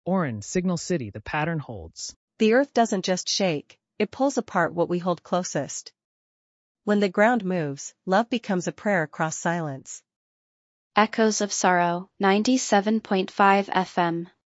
Oren, Signal City, the pattern holds. The earth doesn't just shake, it pulls apart what we hold closest. When the ground moves, love becomes a prayer across silence. Echoes of Sorrow, 97.5 FM.